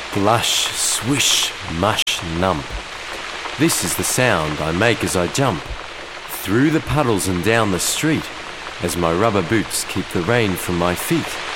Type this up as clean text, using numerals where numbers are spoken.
Splush, swish, mush, nump. This is the sound I make as I jump through the puddles and down the street, as my rubber boots keep the rain from my feet.